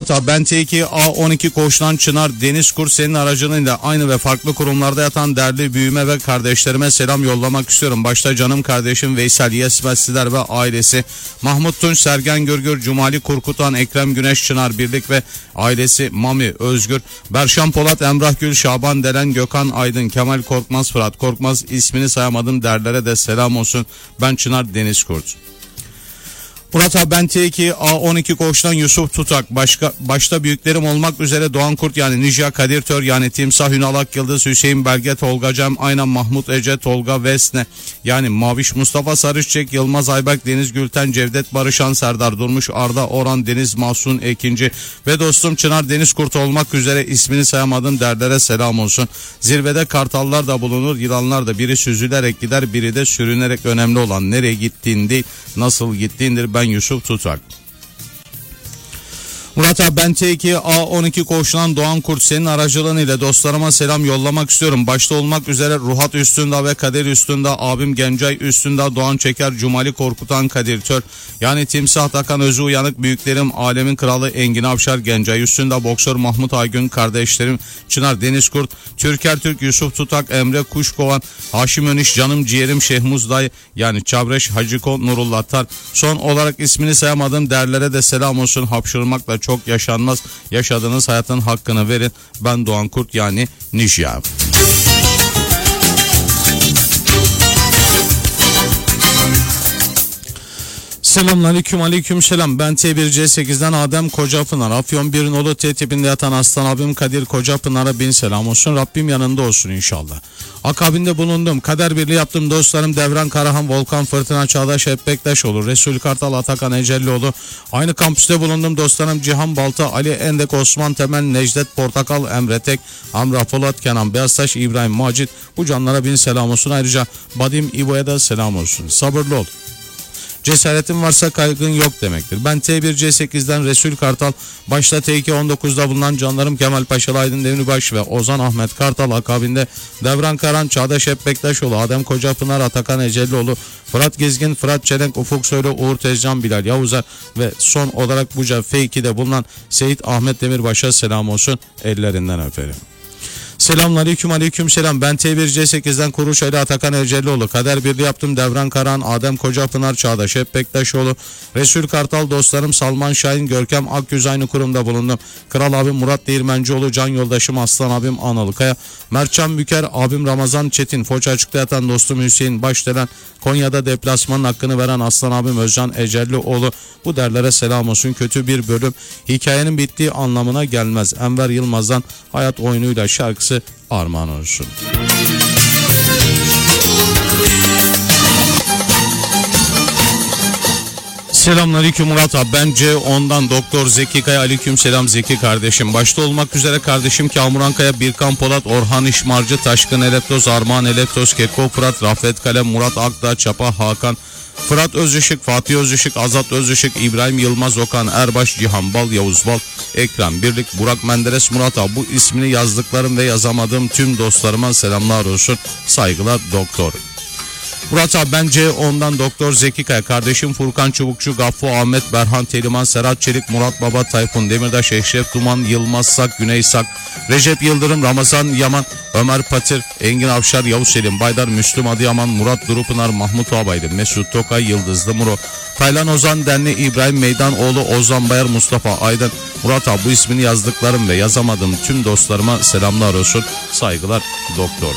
Murat abi, ben T2 A12 Koç'tan Çınar Denizkurt, senin aracılığıyla aynı ve farklı kurumlarda yatan değerli büyüme ve kardeşlerime selam yollamak istiyorum. Başta canım kardeşim Veysel Yesmezliler ve ailesi, Mahmut Tunç, Sergen Gürgür, Cumali Kurkutan, Ekrem Güneş, Çınar Birlik ve ailesi, Mami Özgür, Berşan Polat, Emrah Gül, Şaban Deren, Gökhan Aydın, Kemal Korkmaz, Fırat Korkmaz, ismini sayamadım derlere de selam olsun. Ben Çınar Denizkurt. Murat abi, ben T2 A12 Koç'tan Yusuf Tutak, başta büyüklerim olmak üzere Doğan Kurt yani Nija, Kadir Tör yani Timsah, Ünal Akyıldız, Hüseyin Belge, Tolga Cem, aynen Mahmut Ece, Tolga Vesne yani Maviş, Mustafa Sarıççek, Yılmaz Ayberk, Deniz Gülten, Cevdet Barışan, Serdar Durmuş, Arda Orhan, Deniz Mahsun Ekinci ve dostum Çınar Denizkurt olmak üzere ismini sayamadım derlere selam olsun. Zirvede kartallar da bulunur, yılanlar da, biri süzülerek gider, biri de sürünerek. Önemli olan nereye gittiğin değil, nasıl gittiğindir. Ben Yusuf Tutak. Murat abi, ben T2 A12 Koç'tan Doğan Kurt, senin aracılığıyla dostlarıma selam yollamak istiyorum. Başta olmak üzere Ruhat Üstündağ ve Kadir Üstündağ, abim Gencay Üstündağ, Doğan Çeker, Cumali Korkutan, Kadir Tör yani Timsah Takan, Özü Uyanık, büyüklerim, alemin kralı Engin Avşar, Gencay Üstündağ, boksör Mahmut Aygün, kardeşlerim Çınar Denizkurt, Türker Türk, Yusuf Tutak, Emre Kuşkovan, Haşim Öniş, canım ciğerim Şehmuz Dayı yani Çavreş, Hacıko, Nurullah Tar. Son olarak ismini sayamadığım derlere de selam olsun. Hapşırmakla çok yaşanmaz. Yaşadığınız hayatın hakkını verin. Ben Doğan Kurt yani Nijya. Selamünaleyküm, aleyküm selam. Ben T1C8'den Adem Kocapınar, Afyon 1 nolu T tipinde yatan aslan abim Kadir Kocapınar'a bin selam olsun. Rabbim yanında olsun inşallah. Akabinde bulundum. Kader birliği yaptım dostlarım Devran Karahan, Volkan Fırtına, Çağdaş Hep Bektaşoğlu, Resul Kartal, Atakan Ecellioğlu. Aynı kampüste bulundum dostlarım Cihan Balta, Ali Endek, Osman Temel, Necdet Portakal, Emre Tek, Amra Polat, Kenan Beyaztaş, İbrahim Macit. Bu canlara bin selam olsun. Ayrıca Badim İbo'ya da selam olsun. Sabırlı ol. Cesaretin varsa kaygın yok demektir. Ben T1C8'den Resul Kartal, başta T2-19'da bulunan canlarım Kemal Paşalı, Aydın Demirbaş ve Ozan Ahmet Kartal, akabinde Devran Karan, Çağdaş Hep Bektaşoğlu, Adem Kocapınar, Atakan Ecellioğlu, Fırat Gezgin, Fırat Çelenk, Ufuk Soylu, Uğur Tezcan, Bilal Yavuzer ve son olarak Buca F2'de bulunan Seyit Ahmet Demirbaş'a selam olsun. Ellerinden öperim. Selamünaleyküm, aleyküm selam. Ben T1C8'den Kuruşaylı, Atakan Ecellioğlu, Kader birliği yaptım Devran Karan, Adem Kocapınar, Çağdaş Hep Bektaşoğlu, Resul Kartal, dostlarım Salman Şahin, Görkem Akgüz, aynı kurumda bulundum. Kral abim Murat Değirmencioğlu, can yoldaşım Aslan abim Anıl Kaya, Mertcan Büker, abim Ramazan Çetin, Foç açıkta yatan dostum Hüseyin Başdelen, Konya'da deplasmanın hakkını veren Aslan abim Özcan Ecellioğlu. Bu derlere selam olsun. Kötü bir bölüm hikayenin bittiği anlamına gelmez. Enver Yılmaz'dan Hayat Oyunuyla şarkısı armağan olsun. Selamünaleyküm Murat abi, ben C10'dan Doktor Zeki Kaya, aleyküm selam Zeki kardeşim. Başta olmak üzere kardeşim Kamuran Kaya, Birkan Polat, Orhan İşmarcı, Taşkın Eleptoz, Armağan Eleptoz, Keko Fırat, Rafet Kalem, Murat Akdağ, Çapa Hakan, Fırat Özışık, Fatih Özışık, Azat Özışık, İbrahim Yılmaz, Okan Erbaş, Cihan Bal, Yavuz Bal, Ekrem Birlik, Burak Menderes, Murat abi. Bu ismini yazdıklarım ve yazamadığım tüm dostlarıma selamlar olsun. Saygılar Doktor. Murat abi, ben C10'dan Doktor Zeki Kaya, kardeşim Furkan Çubukçu, Gaffo Ahmet, Berhan Teliman, Serhat Çelik, Murat Baba, Tayfun Demirtaş, Eşref Duman, Yılmaz Sak, Güney Sak, Recep Yıldırım, Ramazan Yaman, Ömer Patır, Engin Avşar, Yavuz Selim Baydar, Müslüm Adıyaman, Murat Durupınar, Mahmut Abaylı, Mesut Tokay, Yıldızlı Muro, Taylan Ozan Denli, İbrahim Meydanoğlu, Ozan Bayar, Mustafa Aydın. Murat abi, bu ismini yazdıklarım ve yazamadığım tüm dostlarıma selamlar olsun. Saygılar Doktor.